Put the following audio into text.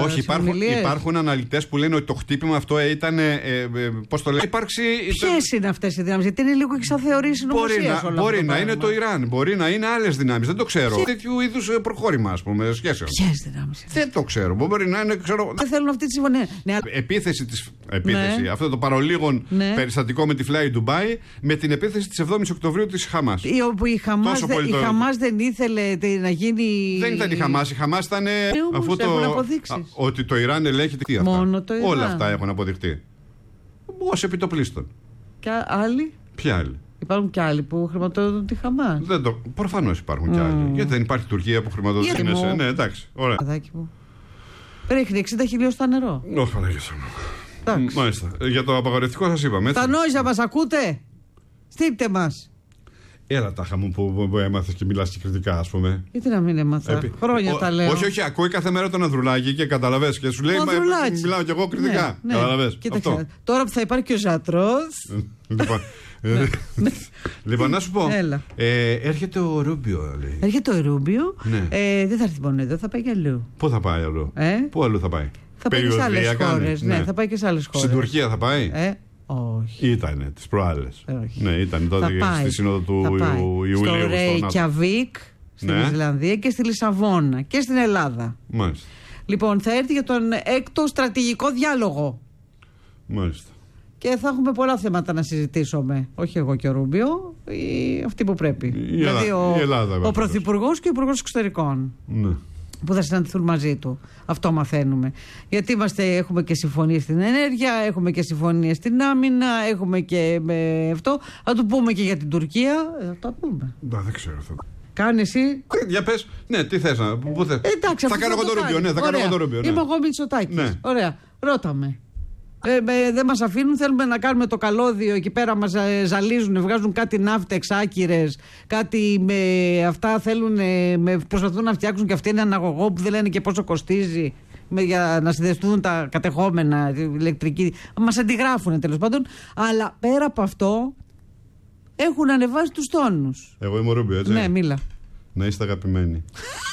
Όχι, υπάρχουν αναλυτές που λένε ότι το χτύπημα αυτό ήταν. Πώς το λένε, ποιες είναι αυτές οι δυνάμεις? Γιατί είναι λίγο και σαν θεωρείς συνωμοσίας. Μπορεί να είναι το Ιράν, μπορεί να είναι άλλες δυνάμεις. Δεν το ξέρω. Τέτοιου είδους προχώρημα, ας πούμε, σχέσεων. Ποιες δυνάμεις? Δεν το ξέρω. Μπορεί να είναι. Δεν θέλουν αυτή τη συμφωνία. Επίθεση, αυτό το παρολίγων περιστατικό με τη Fly Dubai, με την επίθεση της 7ης Οκτωβρίου της Χαμάς. Όπου η Χαμάς δεν ήθελε να γίνει. Δεν ήταν η Χαμάς. Η Χαμάς ήταν. Αφού ότι το Ιράν ελέγχεται. Μόνο το Ιράν. Όλα αυτά έχουν αποδειχτεί. Ως επιτοπλίστων. Και άλλοι. Ποιοι άλλοι? Υπάρχουν και άλλοι που χρηματοδοτούν τη Χαμάς. Προφανώς υπάρχουν και άλλοι. Γιατί δεν υπάρχει Τουρκία που χρηματοδοτεί. Ναι, εντάξει. Ωραία. Αδάκι μου. Ρίχνει 60 χιλιοστά νερό. Όχι, Παναγία μου. Μάλιστα. Για το απαγορευτικό σας είπαμε. Τα νόησα, μας ακούτε? Στείλτε μας. Έλα τάχα μου που έμαθες και μιλάς και κριτικά, ας πούμε. Γιατί να μην έμαθα. Χρόνια τα λέω. Όχι, ακούει κάθε μέρα τον Ανδρουλάκη και καταλαβες και σου λέει μιλάω κι εγώ κριτικά. Ναι. Καταλαβες. Κοίταξε. Τώρα που θα υπάρχει και ο Ζατρός. Λοιπόν, να σου πω. Έρχεται ο Ρούμπιο, λέει. Έρχεται ο Ρούμπιο. Δεν θα έρθει μόνο εδώ, θα πάει και αλλού. Πού θα πάει αλλού? Πού αλλού θα πάει? Θα πάει και σε άλλες χώρες. Ναι, θα πάει και σε άλλες χώρες. Στην Τουρκία θα πάει? Όχι. Ήτανε τις προάλλες. Ναι, ήταν τότε στη σύνοδο του Ιουλίου. Στο Ρέικιαβίκ, στην Ισλανδία και στη Λισαβόνα και στην Ελλάδα. Μάλιστα. Λοιπόν, θα έρθει για τον 6ο στρατηγικό διάλογο. Μάλιστα. Και θα έχουμε πολλά θέματα να συζητήσουμε. Όχι εγώ και ο Ρούμπιο, αυτοί που πρέπει. Δηλαδή ο Πρωθυπουργός και ο Υπουργός Εξωτερικών. Ναι. Που θα συναντηθούν μαζί του. Αυτό μαθαίνουμε. Γιατί έχουμε και συμφωνίες στην ενέργεια, έχουμε και συμφωνίες στην άμυνα, έχουμε και αυτό. Θα το πούμε και για την Τουρκία. Θα το πούμε. Δεν ξέρω αυτό. Κάνει εσύ. Για πες, ναι, τι θες να. Πού θες. Εντάξει, θα κάνω εγώ το Ρούμπιο. Ναι, θα κάνω εγώ το Ρούμπιο. Είμαι εγώ Μητσοτάκης. Ναι. Ωραία. Ρώταμε. Δεν μας αφήνουν, θέλουμε να κάνουμε το καλώδιο εκεί πέρα, μας ζαλίζουν, βγάζουν κάτι ναύτεξ άκυρες, κάτι αυτά θέλουν, προσπαθούν να φτιάξουν και αυτοί ένα αναγωγό που δεν λένε και πόσο κοστίζει για να συνδεθούν τα κατεχόμενα ηλεκτρική. Μας αντιγράφουν τέλος πάντων, αλλά πέρα από αυτό έχουν ανεβάσει τους τόνους. Εγώ είμαι ο Ρούμπιο, έτσι. Ναι, μίλα. Να είστε αγαπημένοι.